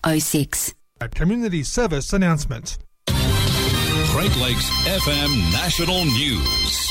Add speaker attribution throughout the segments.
Speaker 1: 06.
Speaker 2: A community service announcement.
Speaker 3: Great Lakes FM National News.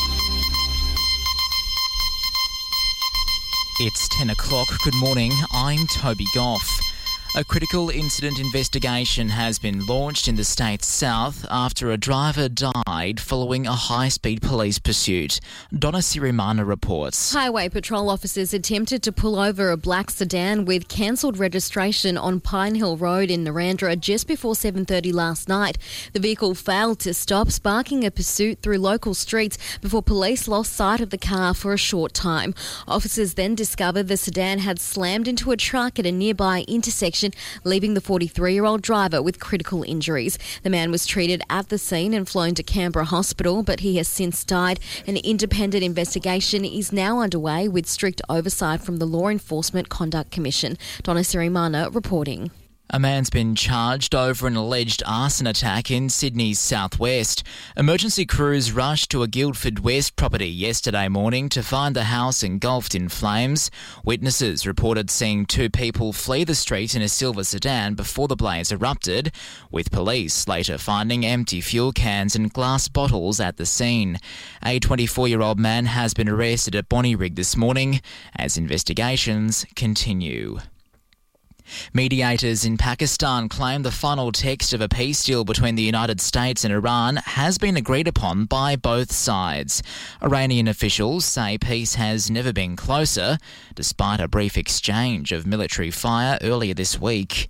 Speaker 4: It's 10 o'clock. Good morning. I'm Toby Goff. A critical incident investigation has been launched in the state's south after a driver died following a high-speed police pursuit. Donna Sirimana reports.
Speaker 5: Highway patrol officers attempted to pull over a black sedan with cancelled registration on Pine Hill Road in Narrandera just before 7:30 last night. The vehicle failed to stop, sparking a pursuit through local streets before police lost sight of the car for a short time. Officers then discovered the sedan had slammed into a truck at a nearby intersection, leaving the 43-year-old driver with critical injuries. The man was treated at the scene and flown to Canberra Hospital, but he has since died. An independent investigation is now underway with strict oversight from the Law Enforcement Conduct Commission. Donna Sirimana reporting.
Speaker 4: A man's been charged over an alleged arson attack in Sydney's southwest. Emergency crews rushed to a Guildford West property yesterday morning to find the house engulfed in flames. Witnesses reported seeing two people flee the street in a silver sedan before the blaze erupted, with police later finding empty fuel cans and glass bottles at the scene. A 24-year-old man has been arrested at Bonnyrigg this morning as investigations continue. Mediators in Pakistan claim the final text of a peace deal between the United States and Iran has been agreed upon by both sides. Iranian officials say peace has never been closer, despite a brief exchange of military fire earlier this week.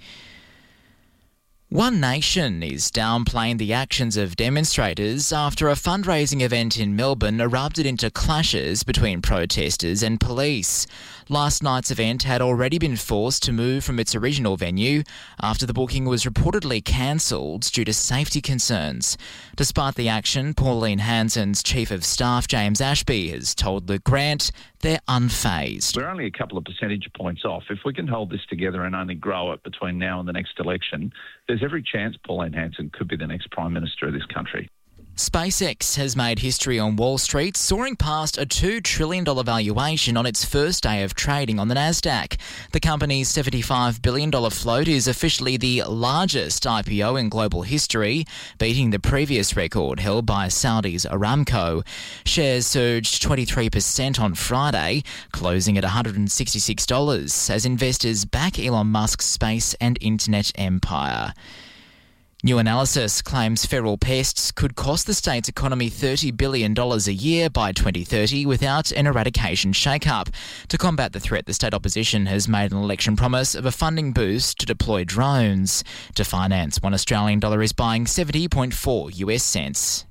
Speaker 4: One Nation is downplaying the actions of demonstrators after a fundraising event in Melbourne erupted into clashes between protesters and police. Last night's event had already been forced to move from its original venue after the booking was reportedly cancelled due to safety concerns. Despite the action, Pauline Hanson's Chief of Staff James Ashby has told Luke Grant they're unfazed.
Speaker 6: We're only a couple of percentage points off. If we can hold this together and only grow it between now and the next election, there's every chance Pauline Hanson could be the next Prime Minister of this country.
Speaker 4: SpaceX has made history on Wall Street, soaring past a $2 trillion valuation on its first day of trading on the Nasdaq. The company's $75 billion float is officially the largest IPO in global history, beating the previous record held by Saudi's Aramco. Shares surged 23% on Friday, closing at $166 as investors back Elon Musk's space and internet empire. New analysis claims feral pests could cost the state's economy $30 billion a year by 2030 without an eradication shake-up. To combat the threat, the state opposition has made an election promise of a funding boost to deploy drones. To finance, $1 Australian is buying 70.4 US cents.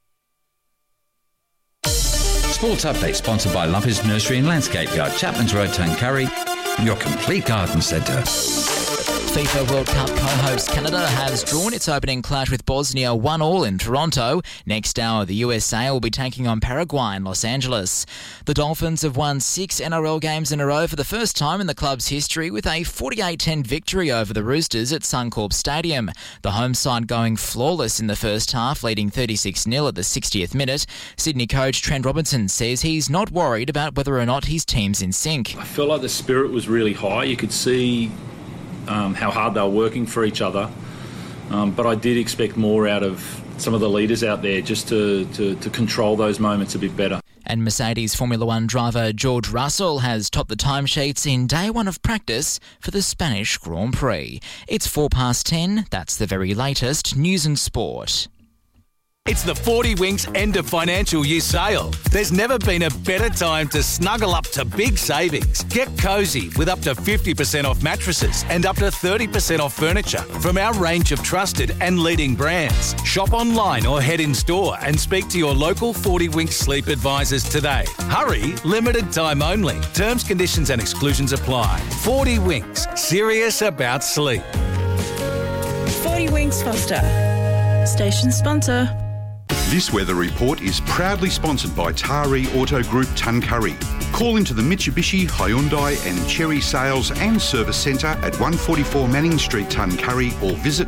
Speaker 7: Sports Update sponsored by Lovers Nursery and Landscape Yard, Chapman's Road, Tuncurry, your complete garden centre.
Speaker 4: FIFA World Cup co-host Canada has drawn its opening clash with Bosnia 1-1 in Toronto. Next hour, the USA will be taking on Paraguay in Los Angeles. The Dolphins have won 6 NRL games in a row for the first time in the club's history with a 48-10 victory over the Roosters at Suncorp Stadium. The home side going flawless in the first half, leading 36-0 at the 60th minute. Sydney coach Trent Robinson says he's not worried about whether or not his team's in sync.
Speaker 8: I felt like the spirit was really high. You could see how hard they were working for each other. But I did expect more out of some of the leaders out there just to control those moments a bit better.
Speaker 4: And Mercedes Formula One driver George Russell has topped the timesheets in day one of practice for the Spanish Grand Prix. It's 10:04. That's the very latest news and sport.
Speaker 9: It's the 40 Winks end of financial year sale. There's never been a better time to snuggle up to big savings. Get cosy with up to 50% off mattresses and up to 30% off furniture from our range of trusted and leading brands. Shop online or head in store and speak to your local 40 Winks sleep advisors today. Hurry, limited time only. Terms, conditions and exclusions apply. 40 Winks, serious about sleep.
Speaker 10: 40 Winks Foster, station sponsor.
Speaker 11: This weather report is proudly sponsored by Taree Auto Group Tuncurry. Call into the Mitsubishi, Hyundai and Chery Sales and Service Centre at 144 Manning Street, Tuncurry, or visit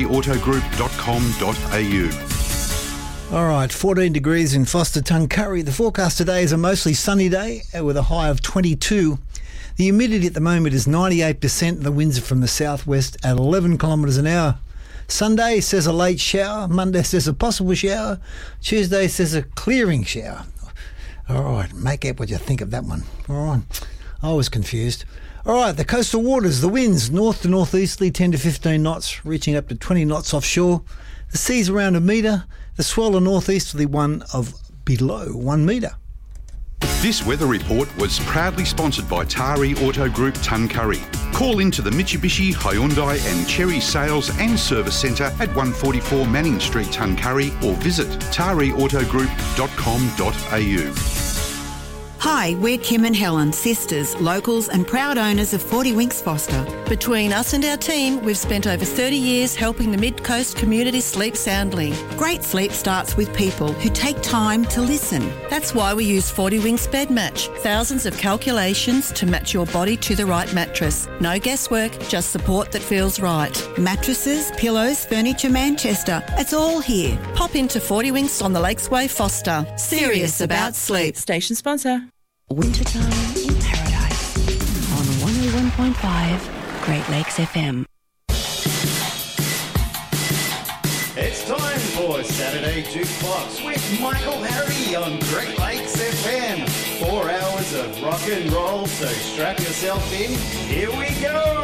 Speaker 11: tareeautogroup.com.au.
Speaker 12: All right, 14 degrees in Foster, Tuncurry. The forecast today is a mostly sunny day with a high of 22.
Speaker 1: The humidity at the moment is 98%. The winds are from the southwest at 11 kilometres an hour. Sunday says a late shower. Monday says a possible shower. Tuesday says a clearing shower. All right, make up what you think of that one. All right, I was confused. All right, the coastal waters, the winds north to northeasterly 10 to 15 knots, reaching up to 20 knots offshore. The sea's around 1 metre. The swell a northeasterly one of below 1 metre.
Speaker 11: This weather report was proudly sponsored by Tari Auto Group Tuncurry. Call into the Mitsubishi, Hyundai and Cherry Sales and Service Centre at 144 Manning Street, Tuncurry, or visit tariautogroup.com.au.
Speaker 12: Hi, we're Kim and Helen, sisters, locals and proud owners of 40 Winks Foster.
Speaker 13: Between us and our team, we've spent over 30 years helping the Mid-Coast community sleep soundly.
Speaker 12: Great sleep starts with people who take time to listen.
Speaker 13: That's why we use 40 Winks Bed Match. Thousands of calculations to match your body to the right mattress. No guesswork, just support that feels right.
Speaker 12: Mattresses, pillows, furniture, Manchester. It's all here.
Speaker 13: Pop into 40 Winks on the Lakesway Foster. Serious about sleep.
Speaker 10: Station sponsor.
Speaker 14: Wintertime in Paradise on 101.5 Great Lakes FM.
Speaker 15: It's time for Saturday Jukebox with Michael Harry on Great Lakes FM. 4 hours of rock and roll, so strap yourself in. Here we go.